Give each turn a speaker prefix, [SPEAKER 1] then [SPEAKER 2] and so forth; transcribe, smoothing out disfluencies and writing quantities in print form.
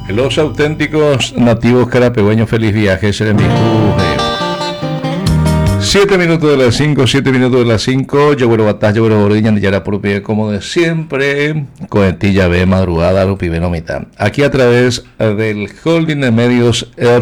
[SPEAKER 1] Los auténticos nativos carapegueños, feliz viaje, Seremiju. 7 minutos de las 5, 7 minutos de las 5. Yo vuelvo batalla, yo vuelvo ordeña, ya era por pie, como de siempre. Cohetilla B, madrugada, lo pibeno mitad. Aquí a través del holding de medios